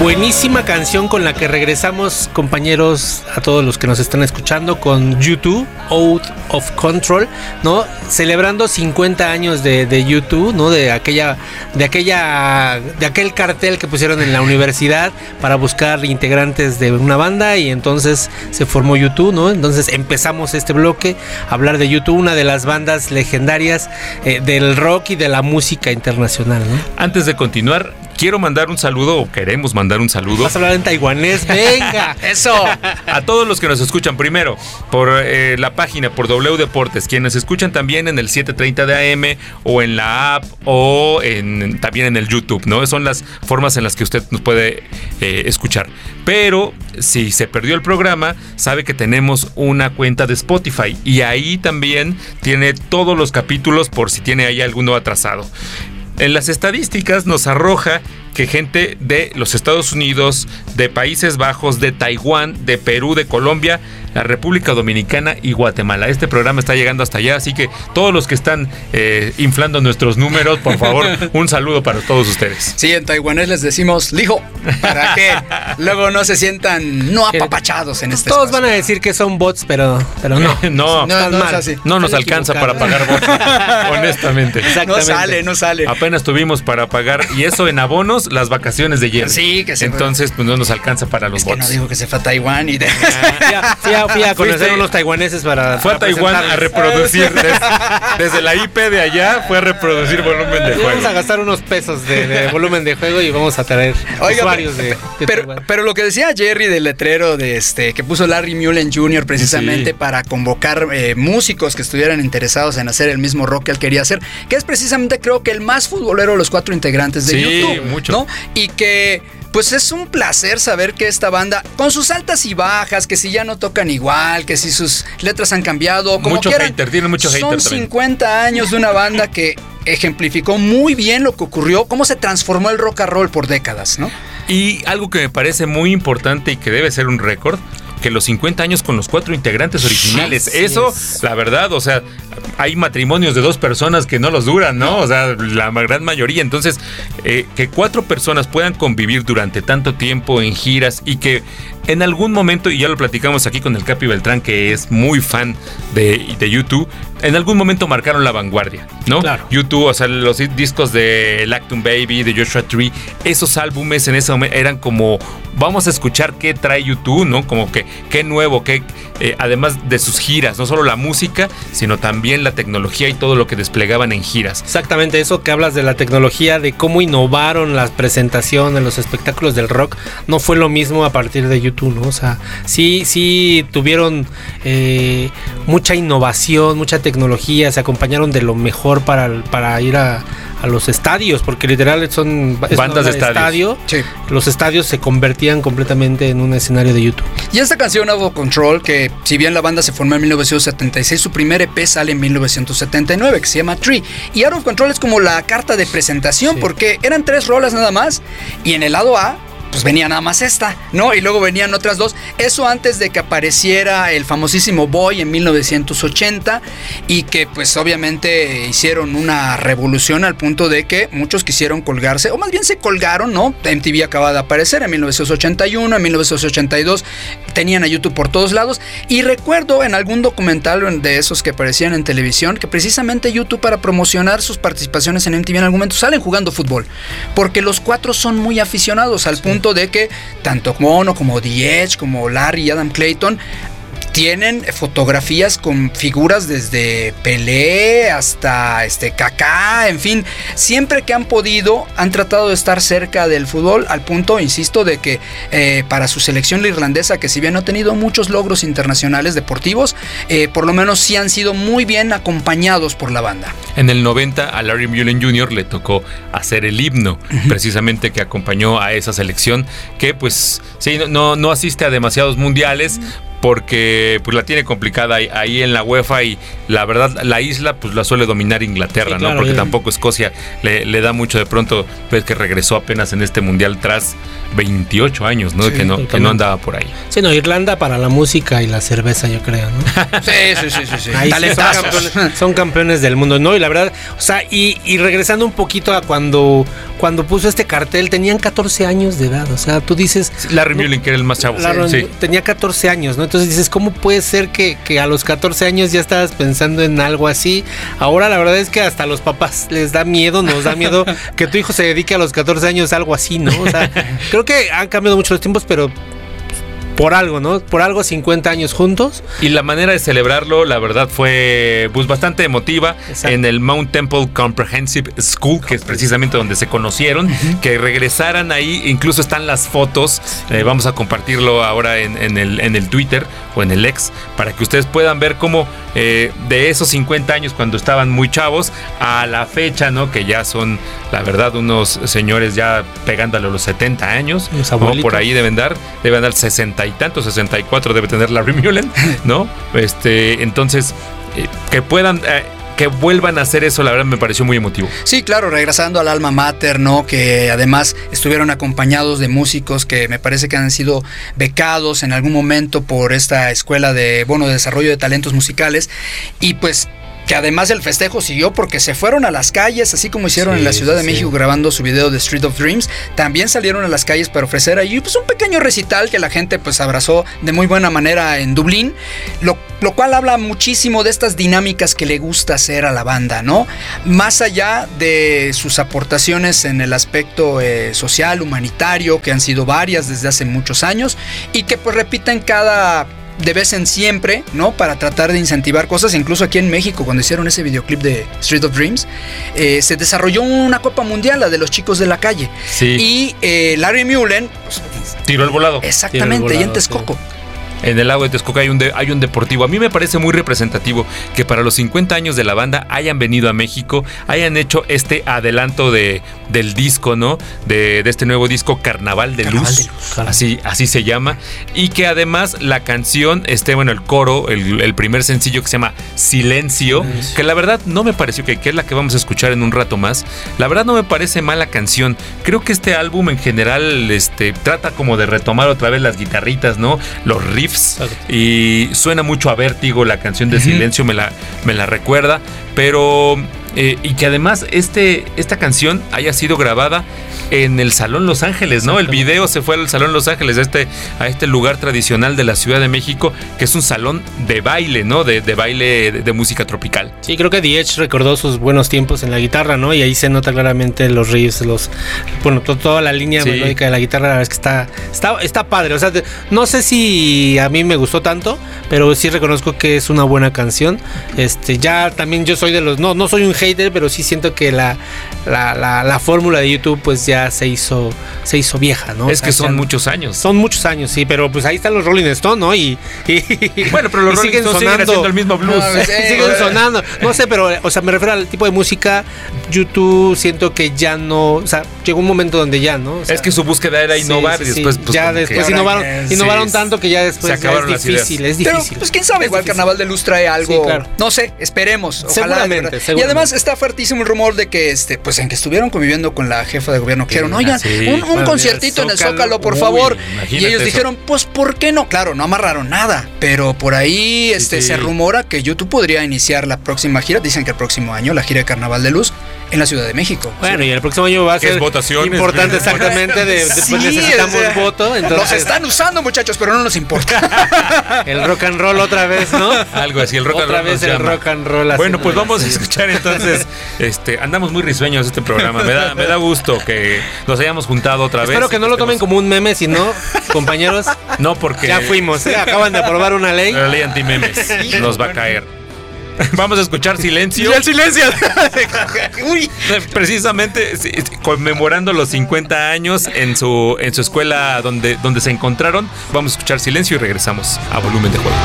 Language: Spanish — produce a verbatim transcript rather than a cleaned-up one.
buenísima canción con la que regresamos, compañeros, a todos los que nos están escuchando, con U dos, Out of Control, ¿no? Celebrando cincuenta años de, de U dos, ¿no? De aquella, de aquella, de aquel cartel que pusieron en la universidad para buscar integrantes de una banda, y entonces se formó U dos, ¿no? Entonces empezamos este bloque a hablar de U dos, una de las bandas legendarias eh, del rock y de la música internacional, ¿no? Antes de continuar, quiero mandar un saludo, o queremos mandar un saludo. ¿Vas a hablar en taiwanés? ¡Venga! ¡Eso! A todos los que nos escuchan, primero, por eh, la página, por W Deportes, quienes escuchan también en el setecientos treinta de A M, o en la app, o en, también en el YouTube, ¿no? Son las formas en las que usted nos puede eh, escuchar. Pero, si se perdió el programa, sabe que tenemos una cuenta de Spotify, y ahí también tiene todos los capítulos, por si tiene ahí alguno atrasado. En las estadísticas nos arroja que gente de los Estados Unidos, de Países Bajos, de Taiwán, de Perú, de Colombia, la República Dominicana y Guatemala. Este programa está llegando hasta allá, así que todos los que están eh, inflando nuestros números, por favor, un saludo para todos ustedes. Sí, en taiwanés les decimos lijo, para que luego no se sientan no apapachados en este Todos espacio. van a decir que son bots, pero, pero no. no, no, no, mal. es así. No nos alcanza para pagar bots, honestamente. No sale, no sale. Apenas tuvimos para pagar, y eso en abonos, las vacaciones de Jerry. Sí, que se Entonces, pues no nos alcanza para los es bots. que no digo que se fue a Taiwán y de... Ya, ya fui a conocer Fuiste, unos taiwaneses para. Fue a para Taiwán a reproducir. Desde, desde la I P de allá, fue a reproducir volumen de juego. Vamos a gastar unos pesos de, de volumen de juego y vamos a traer Oiga, usuarios de, de pero, Taiwán. pero lo que decía Jerry del letrero de este que puso Larry Mullen junior precisamente Sí. para convocar eh, músicos que estuvieran interesados en hacer el mismo rock que él quería hacer, que es precisamente, creo que el más futbolero de los cuatro integrantes de Sí, U dos, mucho. ¿no? Y que pues es un placer saber que esta banda, con sus altas y bajas, que si ya no tocan igual, que si sus letras han cambiado, como Mucho quieran, hater, tiene mucho hater son también. cincuenta años de una banda que ejemplificó muy bien lo que ocurrió, cómo se transformó el rock and roll por décadas, ¿no? Y algo que me parece muy importante y que debe ser un récord, que los cincuenta años con los cuatro integrantes originales. Sí, Eso, es. la verdad, o sea, hay matrimonios de dos personas que no los duran, ¿no? O sea, la gran mayoría. Entonces, eh, que cuatro personas puedan convivir durante tanto tiempo en giras, y que en algún momento, y ya lo platicamos aquí con el Capi Beltrán, que es muy fan de, de U dos, en algún momento marcaron la vanguardia, ¿no? Claro. U dos, o sea, los discos de Lactum Baby, de Joshua Tree, esos álbumes en ese momento eran como, vamos a escuchar qué trae U dos, ¿no? Como que qué nuevo, qué, eh, además de sus giras, no solo la música, sino también la tecnología y todo lo que desplegaban en giras. Exactamente, eso que hablas de la tecnología, de cómo innovaron la presentación en los espectáculos del rock, no fue lo mismo a partir de U dos, ¿no? O sea, sí, sí tuvieron eh, mucha innovación, mucha tecnología, se acompañaron de lo mejor para, para ir a, a los estadios, porque literal son es bandas de estadio. Sí. Los estadios se convertían completamente en un escenario de U dos. Y esta canción, Out of Control, que si bien la banda se formó en mil novecientos setenta y seis, su primer E P sale en mil novecientos setenta y nueve, que se llama Tree. Y Out of Control es como la carta de presentación, sí, porque eran tres rolas nada más, y en el lado A pues venía nada más esta, ¿no? Y luego venían otras dos. Eso antes de que apareciera el famosísimo Boy en mil novecientos ochenta, y que pues obviamente hicieron una revolución al punto de que muchos quisieron colgarse, o más bien se colgaron, ¿no? M T V acaba de aparecer en mil novecientos ochenta y uno, en mil novecientos ochenta y dos tenían a YouTube por todos lados, y recuerdo en algún documental de esos que aparecían en televisión que precisamente YouTube, para promocionar sus participaciones en M T V, en algún momento salen jugando fútbol, porque los cuatro son muy aficionados, al sí. punto de que tanto Mono como The Edge, como Larry y Adam Clayton tienen fotografías con figuras desde Pelé hasta este Kaká, en fin, siempre que han podido han tratado de estar cerca del fútbol, al punto, insisto, de que eh, para su selección irlandesa, que si bien no ha tenido muchos logros internacionales deportivos, eh, por lo menos sí han sido muy bien acompañados por la banda. En el noventa a Larry Mullen junior le tocó hacer el himno, uh-huh. precisamente, que acompañó a esa selección, que pues sí, no, no asiste a demasiados mundiales, porque pues la tiene complicada ahí, ahí en la UEFA, y la verdad la isla pues la suele dominar Inglaterra, sí, claro, ¿no? Porque bien. Tampoco Escocia le, le da mucho. De pronto ves que regresó apenas en este mundial tras veintiocho años, ¿no? Sí, que no que no andaba por ahí. Sí, no, Irlanda para la música y la cerveza, yo creo, ¿no? Sí, sí, sí, sí, sí. Ahí sí son, campeones, son campeones del mundo, ¿no? Y la verdad, o sea, y, y regresando un poquito a cuando cuando puso este cartel, tenían catorce años de edad, o sea, tú dices... Larry Mullen, no, que era el más chavo. Larry, sí. Tenía catorce años, ¿no? Entonces dices, ¿cómo puede ser que, que a los catorce años ya estabas pensando en algo así? Ahora la verdad es que hasta a los papás les da miedo, nos da miedo que tu hijo se dedique a los catorce años a algo así, ¿no? O sea, creo que han cambiado mucho los tiempos, pero... por algo, ¿no? Por algo cincuenta años juntos. Y la manera de celebrarlo, la verdad, fue pues bastante emotiva. Exacto. En el Mount Temple Comprehensive School, que es precisamente donde se conocieron, uh-huh. que regresaran ahí. Incluso están las fotos. Eh, vamos a compartirlo ahora en, en, el, en el Twitter o en el X, para que ustedes puedan ver cómo eh, de esos cincuenta años, cuando estaban muy chavos, a la fecha, ¿no? Que ya son, la verdad, unos señores ya pegándole a los setenta años. Los abuelitos. ¿No? Por ahí deben dar, deben dar sesenta y tantos, sesenta y cuatro debe tener Larry Mullen, ¿no? Este, entonces, eh, que puedan... Eh, que vuelvan a hacer eso, la verdad me pareció muy emotivo. Sí, claro, regresando al alma mater, ¿no? Que además estuvieron acompañados de músicos que me parece que han sido becados en algún momento por esta escuela de, bueno, de desarrollo de talentos musicales, y pues que además el festejo siguió porque se fueron a las calles, así como hicieron sí, en la Ciudad de sí. México grabando su video de Street of Dreams. También salieron a las calles para ofrecer ahí pues un pequeño recital que la gente pues abrazó de muy buena manera en Dublín, lo, lo cual habla muchísimo de estas dinámicas que le gusta hacer a la banda, ¿no? Más allá de sus aportaciones en el aspecto eh, social, humanitario, que han sido varias desde hace muchos años y que pues repiten cada... de vez en siempre, ¿no? Para tratar de incentivar cosas. Incluso aquí en México, cuando hicieron ese videoclip de Street of Dreams, eh, se desarrolló una Copa Mundial, la de los chicos de la calle. Sí. Y eh, Larry Mullen pues, tiró el volado. Exactamente, el volado, y en Texcoco. Sí. En el lago de Texcoco hay un, de, hay un deportivo. A mí me parece muy representativo que para los cincuenta años de la banda hayan venido a México, hayan hecho este adelanto de, del disco, ¿no? De, de este nuevo disco Carnaval de Carnaval Luz, de Luz. Así, así se llama. Y que además la canción, este, bueno, el coro, el, el primer sencillo que se llama Silencio, sí. que la verdad no me pareció, que, que es la que vamos a escuchar en un rato más, la verdad no me parece mala canción. Creo que este álbum en general este, trata como de retomar otra vez las guitarritas, ¿no? Los riffs. Y suena mucho a Vértigo, la canción de Silencio me la, me la recuerda, pero eh, y que además este, esta canción haya sido grabada en el Salón Los Ángeles, ¿no? El video se fue al Salón Los Ángeles, a este, a este lugar tradicional de la Ciudad de México, que es un salón de baile, ¿no? De, de baile de, de música tropical. Sí, creo que The Edge recordó sus buenos tiempos en la guitarra, ¿no? Y ahí se nota claramente los riffs, los, bueno, to, toda la línea sí. melódica de la guitarra, la verdad es que está, está, está padre. O sea, no sé si a mí me gustó tanto, pero sí reconozco que es una buena canción. Este, ya también yo soy de los, no, no soy un hater, pero sí siento que la, la, la, la fórmula de YouTube, pues ya se hizo se hizo vieja, ¿no? Es o sea, que son ya, muchos años. Son muchos años, sí, pero pues ahí están los Rolling Stones, ¿no? Y, y bueno, pero los Rolling siguen Stones sonando, siguen haciendo el mismo blues. No, sí, siguen sonando. No sé, pero o sea, me refiero al tipo de música. YouTube siento que ya no, o sea, llegó un momento donde ya, ¿no? O sea, es que su búsqueda era innovar sí, sí, y después pues, ya después innovaron, sí, innovaron tanto que ya después se acabaron ya es difícil, es difícil. Pero, pues quién sabe, es igual difícil. Carnaval de Luz trae algo, sí, claro. No sé, esperemos, ojalá. Seguramente, seguramente. Y además está fuertísimo el rumor de que este, pues en que estuvieron conviviendo con la jefa de gobierno, que dijeron, oigan, sí, un, un bueno, conciertito en el Zócalo, por Uy, favor. Y ellos eso. dijeron, pues ¿por qué no? Claro, no amarraron nada, pero por ahí este, sí, sí. se rumora que YouTube podría iniciar la próxima gira, dicen que el próximo año, la gira de Carnaval de Luz en la Ciudad de México. Bueno, sí. y el próximo año va a ser importante exactamente, de, después sí, necesitamos o sea, voto. Entonces... Los están usando, muchachos, pero no nos importa. El rock and roll otra vez, ¿no? Algo así, el rock otra and roll. Otra vez el llama. rock and roll. Bueno, pues vamos a escuchar entonces, este, andamos muy risueños este programa, me da, me da gusto que nos hayamos juntado otra Espero vez. Espero que no lo tomen como un meme, si no, compañeros. No, porque... Ya fuimos, ¿eh? Acaban de aprobar una ley. La ley anti-memes nos va a caer. Vamos a escuchar Silencio. ¡Y el silencio! Uy. Precisamente conmemorando los cincuenta años en su, en su escuela donde, donde se encontraron. Vamos a escuchar Silencio y regresamos a Volumen de Juego.